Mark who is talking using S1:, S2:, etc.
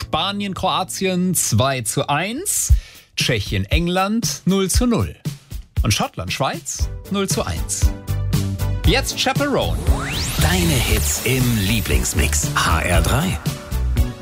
S1: Spanien, Kroatien 2:1. Tschechien, England 0:0. Und Schottland, Schweiz 0:1. Jetzt Chaperone.
S2: Deine Hits im Lieblingsmix. HR3.